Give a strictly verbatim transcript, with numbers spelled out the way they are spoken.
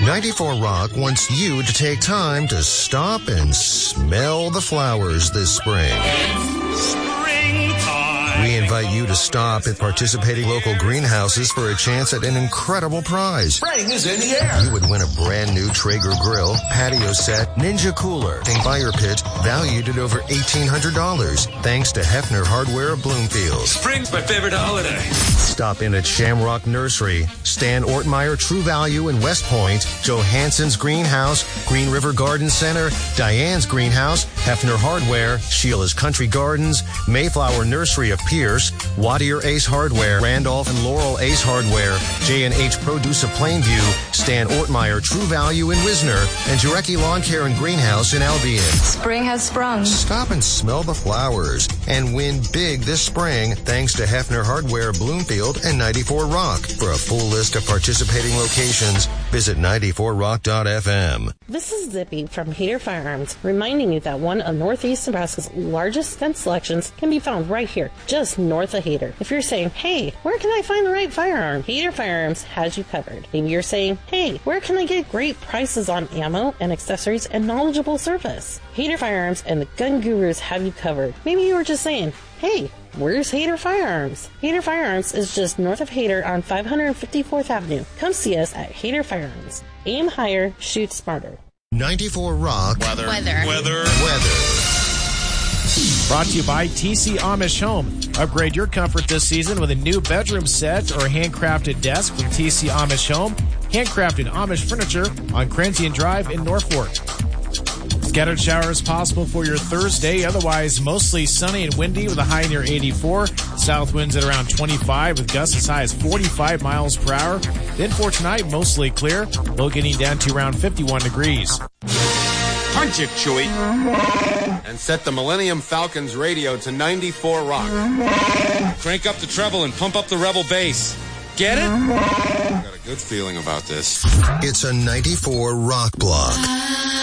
ninety-four Rock wants you to take time to stop and smell the flowers this spring. We invite you to stop at participating local greenhouses for a chance at an incredible prize. Spring is in the air. You would win a brand new Traeger grill, patio set, Ninja cooler, and fire pit valued at over eighteen hundred dollars thanks to Hefner Hardware of Bloomfield. Spring's my favorite holiday. Stop in at Shamrock Nursery, Stan Ortmeyer True Value in West Point, Johansson's Greenhouse, Green River Garden Center, Diane's Greenhouse, Hefner Hardware, Sheila's Country Gardens, Mayflower Nursery of Pierce, Wattier Ace Hardware, Randolph and Laurel Ace Hardware, J and H Produce of Plainview, Stan Ortmeyer True Value in Wisner, and Jarecki Lawn Care and Greenhouse in Albion. Spring has sprung. Stop and smell the flowers and win big this spring thanks to Hefner Hardware Bloomfield and ninety-four Rock. For a full list of participating locations, visit ninety-four rock dot f m. This is Zippy from Hader Firearms, reminding you that one of Northeast Nebraska's largest gun selections can be found right here, just north of Hader. If you're saying, hey, where can I find the right firearm? Hader Firearms has you covered. Maybe you're saying, hey, where can I get great prices on ammo and accessories and knowledgeable service? Hader Firearms and the Gun Gurus have you covered. Maybe you were just saying, hey, where's Hader Firearms? Hader Firearms is just north of Hader on five hundred fifty-fourth Avenue. Come see us at Hader Firearms. Aim higher, shoot smarter. ninety-four Rock. Weather. Weather. Weather. Weather. Brought to you by T C Amish Home. Upgrade your comfort this season with a new bedroom set or handcrafted desk from T C Amish Home. Handcrafted Amish furniture on Cranzian Drive in Norfolk. Scattered showers possible for your Thursday. Otherwise, mostly sunny and windy with a high near eighty-four. South winds at around twenty-five with gusts as high as forty-five miles per hour. Then for tonight, mostly clear. Low getting down to around fifty-one degrees. Punch it, Chewie. And set the Millennium Falcon's radio to ninety-four Rock. Crank up the treble and pump up the Rebel bass. Get it? Got a good feeling about this. It's a ninety-four Rock block.